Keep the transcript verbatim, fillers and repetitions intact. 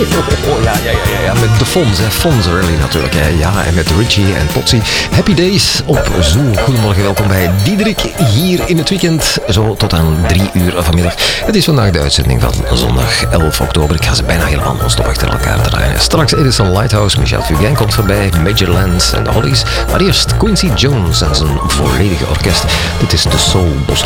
oh, ja, ja, ja, ja, met de Fons, hè. Fons Rally natuurlijk. Hè. Ja, en met Richie en Potsie. Happy Days op Zoo. Goedemorgen, welkom bij Diederik hier in het weekend. Zo tot aan drie uur vanmiddag. Het is vandaag de uitzending van zondag elf oktober. Ik ga ze bijna helemaal non-stop achter elkaar draaien. Straks Edison Lighthouse, Michel Fugain komt voorbij, Major Lance en de Hollies. Maar eerst Quincy Jones en zijn volledige orkest. Dit is de Soul Bos.